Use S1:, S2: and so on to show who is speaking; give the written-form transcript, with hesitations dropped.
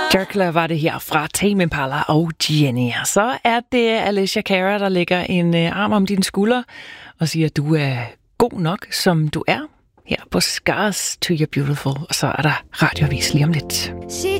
S1: Jerkler var det her fra Tame Impala og Jenny. Så er det Alicia Cara, der lægger en arm om dine skuldre og siger, at du er god nok, som du er. Her på Scars to You're Beautiful. Og så er der radioavis lige om lidt.